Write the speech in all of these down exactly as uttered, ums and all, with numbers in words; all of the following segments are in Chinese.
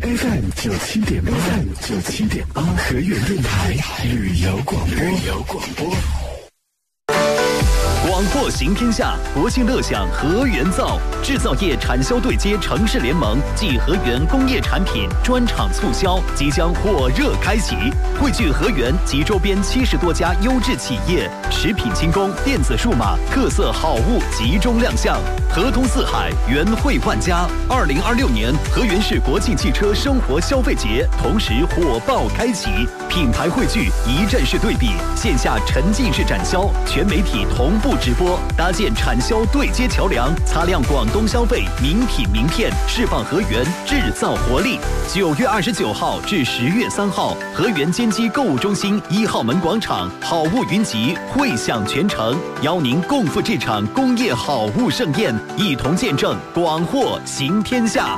F M 九七点八 ，F M 九七点八，河源电台旅游广播，旅游广播。 广货行天下，国庆乐享河源造，制造业产销对接城市联盟暨河源工业产品专场促销即将火热开启，汇聚河源及周边七十多家优质企业，食品轻工、电子数码特色好物集中亮相，河通四海，源汇万家。二零二六年河源市国庆汽车生活消费节同时火爆开启，品牌汇聚，一站式对比，线下沉浸式展销，全媒体同步直播，搭建产销对接桥梁，擦亮广东消费名品名片，释放河源制造活力。九月二十九号至十月三号，河源坚基购物中心一号门广场，好物云集，汇享全城，邀您共赴这场工业好物盛宴，一同见证广货行天下。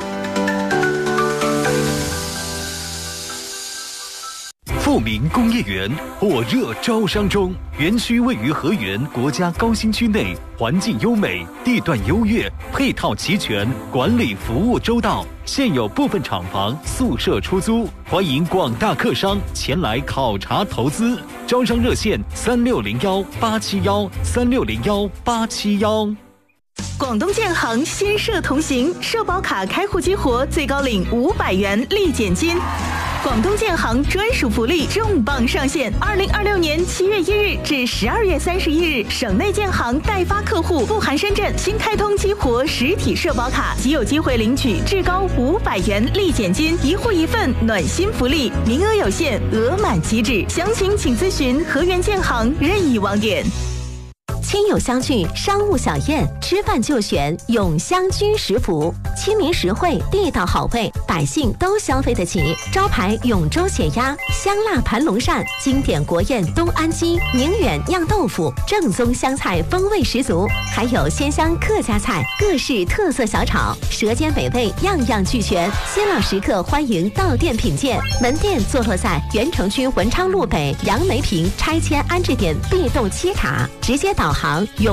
富民工业园火热招商中，园区位于河源国家高新区内，环境优美，地段优越，配套齐全，管理服务周到。现有部分厂房、宿舍出租，欢迎广大客商前来考察投资。招商热线：三六零幺八七幺三六零幺八七幺。 广东建行新社同行，社保卡开户激活，最高领五百元立减金。广东建行专属福利重磅上线！二零二六年七月一日至十二月三十一日，省内建行代发客户不含深圳新开通激活实体社保卡，即有机会领取至高五百元立减金，一户一份暖心福利，名额有限，额满即止。详情请咨询河源建行任意网点。 亲友相聚，商务小宴，吃饭就选永香居食府，亲民实惠，地道好味，百姓都消费得起。招牌永州血鸭、香辣盘龙鳝，经典国宴东安鸡、宁远酿豆腐，正宗湘菜风味十足，还有鲜香客家菜，各式特色小炒，舌尖美味，样样俱全。新老食客欢迎到店品鉴。门店坐落在原城区文昌路北杨梅坪拆迁安置点 B 栋七塔，直接导航永